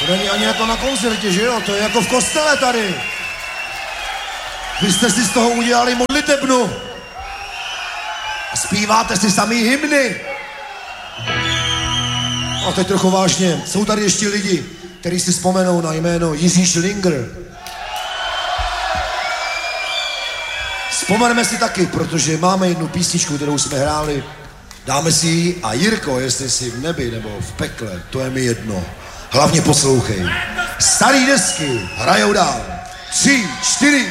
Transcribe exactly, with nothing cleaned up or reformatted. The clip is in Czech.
To není ani jako na koncertě, že jo? To je jako v kostele tady. Vy jste si z toho udělali modlitebnu. A zpíváte si samý hymny. A teď trochu vážně. Jsou tady ještě lidi, kteří si vzpomenou na jméno Jiří Šlinger. Vzpomeneme si taky, protože máme jednu písničku, kterou jsme hráli. Dáme si ji a Jirko, jestli jsi v nebi nebo v pekle, to je mi jedno. Hlavně poslouchej. Starý desky hrajou dál. Tři, čtyři.